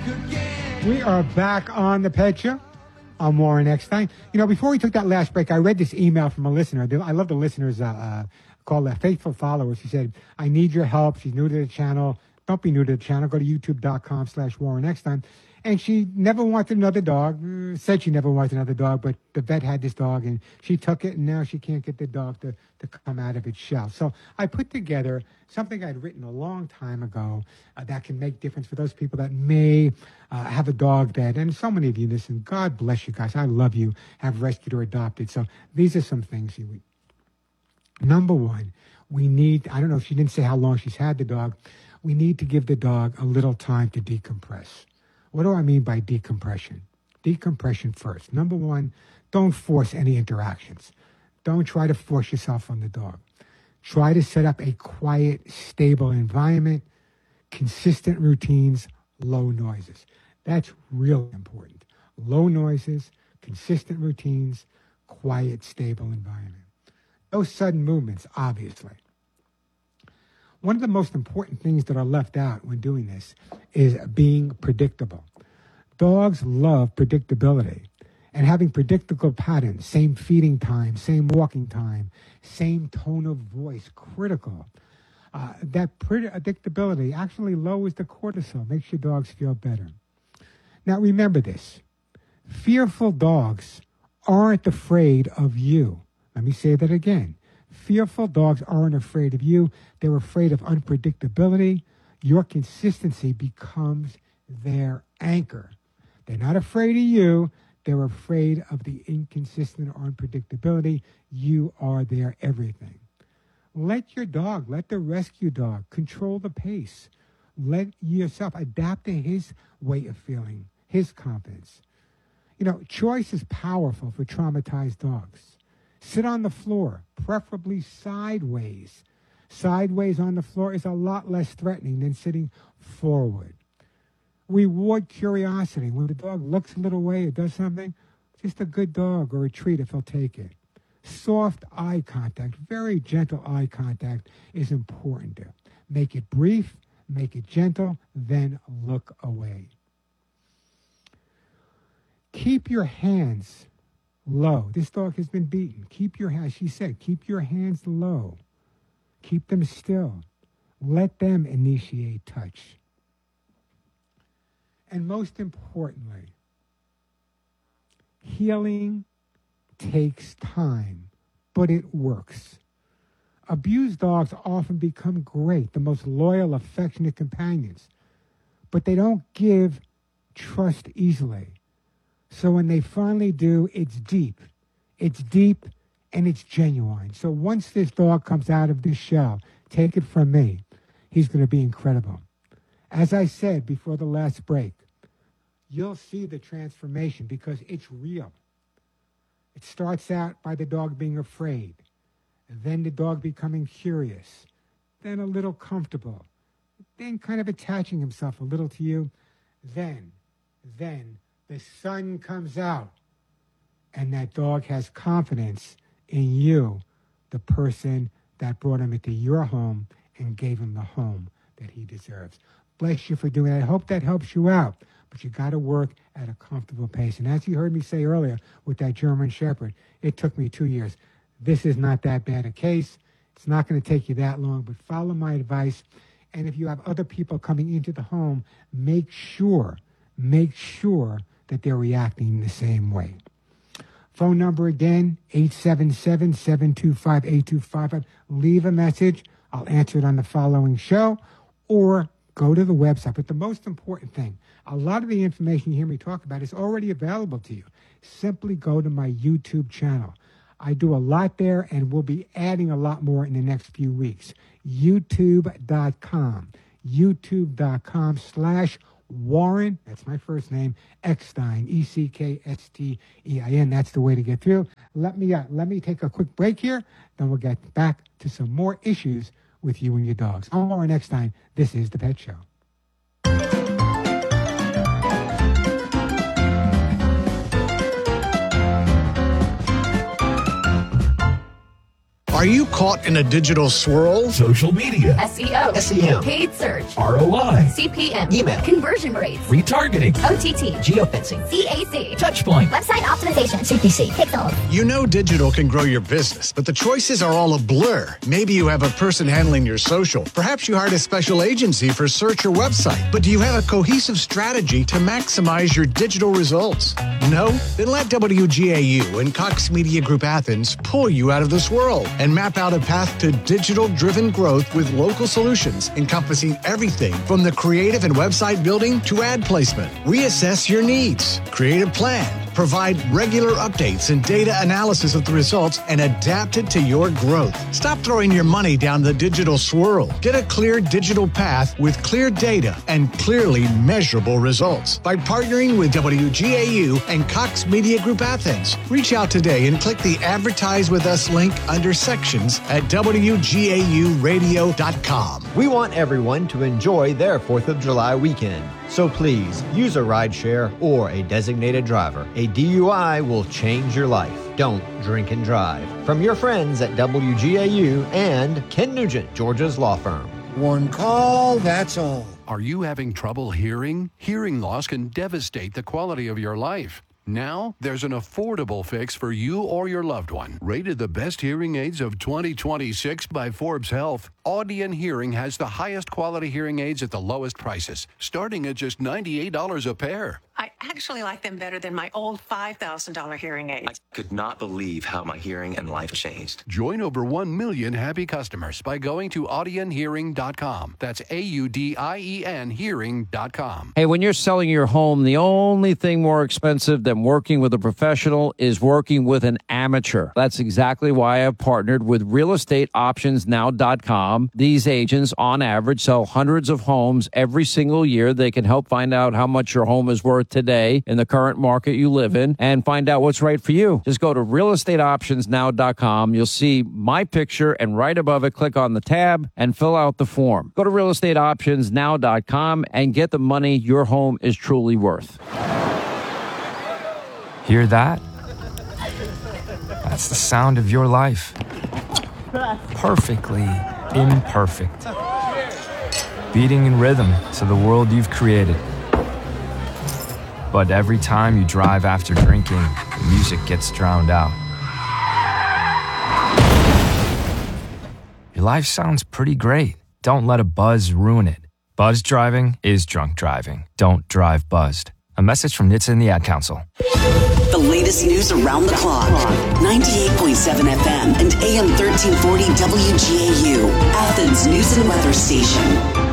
We are back on the Pet Show. I'm Warren Eckstein. You know, before we took that last break, I read this email from a listener. I love the listeners called Faithful Follower. She said, I need your help. She's new to the channel. Don't be new to the channel. Go to youtube.com/Warren Eckstein. And she never wanted another dog. Said she never wanted another dog, but the vet had this dog, and she took it, and now she can't get the dog to come out of its shell. So I put together something I'd written a long time ago that can make difference for those people that may have a dog that, and so many of you listen, God bless you guys, I love you, have rescued or adopted. So these are some things you would. Number one, we need, I don't know if she didn't say how long she's had the dog, we need to give the dog a little time to decompress. What do I mean by decompression? Decompression first. Number one, don't force any interactions. Don't try to force yourself on the dog. Try to set up a quiet, stable environment, consistent routines, low noises. That's really important. Low noises, consistent routines, quiet, stable environment. No sudden movements, obviously. One of the most important things that are left out when doing this is being predictable. Dogs love predictability and having predictable patterns, same feeding time, same walking time, same tone of voice, critical. That predictability actually lowers the cortisol, makes your dogs feel better. Now remember this, fearful dogs aren't afraid of you. Let me say that again. Fearful dogs aren't afraid of you. They're afraid of unpredictability. Your consistency becomes their anchor. They're not afraid of you. They're afraid of the inconsistent or unpredictability. You are their everything. Let your dog, let the rescue dog control the pace. Let yourself adapt to his way of feeling, his confidence. You know, choice is powerful for traumatized dogs. Sit on the floor, preferably sideways. Sideways on the floor is a lot less threatening than sitting forward. Reward curiosity. When the dog looks a little way or does something, just a good dog or a treat if he'll take it. Soft eye contact, very gentle eye contact is important. Make it brief, make it gentle, then look away. Keep your hands low. This dog has been beaten. Keep your hands, she said, keep your hands low. Keep them still. Let them initiate touch. And most importantly, healing takes time, but it works. Abused dogs often become great, the most loyal, affectionate companions, but they don't give trust easily. So when they finally do, it's deep. It's deep and it's genuine. So once this dog comes out of this shell, take it from me, he's going to be incredible. As I said before the last break, you'll see the transformation because it's real. It starts out by the dog being afraid, then the dog becoming curious, then a little comfortable, then kind of attaching himself a little to you, then the sun comes out, and that dog has confidence in you, the person that brought him into your home and gave him the home that he deserves. Bless you for doing that. I hope that helps you out, but you got to work at a comfortable pace. And as you heard me say earlier with that German Shepherd, it took me 2 years. This is not that bad a case. It's not going to take you that long, but follow my advice. And if you have other people coming into the home, make sure that they're reacting the same way. Phone number again, 877-725-8255. Leave a message. I'll answer it on the following show, or go to the website. But the most important thing, a lot of the information you hear me talk about is already available to you. Simply go to my YouTube channel. I do a lot there, and we'll be adding a lot more in the next few weeks. YouTube.com. YouTube.com/Warren, that's my first name, Eckstein, Eckstein. That's the way to get through. Let me take a quick break here, then we'll get back to some more issues with you and your dogs. I'm Warren Eckstein. This is The Pet Show. Are you caught in a digital swirl? Social media, SEO, SEM, paid search, ROI, CPM, email, conversion rates, retargeting, OTT, geofencing, CAC, touchpoint, website optimization, CPC, pixels. You know digital can grow your business, but the choices are all a blur. Maybe you have a person handling your social. Perhaps you hired a special agency for search or website. But do you have a cohesive strategy to maximize your digital results? No? Then let WGAU and Cox Media Group Athens pull you out of this world and map out a path to digital-driven growth with local solutions encompassing everything from the creative and website building to ad placement. Reassess your needs, create a plan, provide regular updates and data analysis of the results, and adapt it to your growth. Stop throwing your money down the digital swirl. Get a clear digital path with clear data and clearly measurable results by partnering with WGAU and Cox Media Group Athens. Reach out today and click the Advertise With Us link under sections at WGAUradio.com. We want everyone to enjoy their 4th of July weekend. So please, use a rideshare or a designated driver. A DUI will change your life. Don't drink and drive. From your friends at WGAU and Ken Nugent, Georgia's law firm. One call, that's all. Are you having trouble hearing? Hearing loss can devastate the quality of your life. Now, there's an affordable fix for you or your loved one. Rated the best hearing aids of 2026 by Forbes Health, Audion Hearing has the highest quality hearing aids at the lowest prices, starting at just $98 a pair. I actually like them better than my old $5,000 hearing aids. I could not believe how my hearing and life changed. Join over 1 million happy customers by going to audionhearing.com. That's AUDIEN hearing.com. Hey, when you're selling your home, the only thing more expensive than working with a professional is working with an amateur. That's exactly why I've partnered with realestateoptionsnow.com. These agents, on average, sell hundreds of homes every single year. They can help find out how much your home is worth today in the current market you live in and find out what's right for you. Just go to realestateoptionsnow.com. You'll see my picture, and right above it, click on the tab and fill out the form. Go to realestateoptionsnow.com and get the money your home is truly worth. Hear that? That's the sound of your life. Perfectly imperfect. Beating in rhythm to the world you've created. But every time you drive after drinking, the music gets drowned out. Your life sounds pretty great. Don't let a buzz ruin it. Buzz driving is drunk driving. Don't drive buzzed. A message from NHTSA and the Ad Council. The latest news around the clock. 98.7 FM and AM 1340 WGAU, Athens News and Weather Station.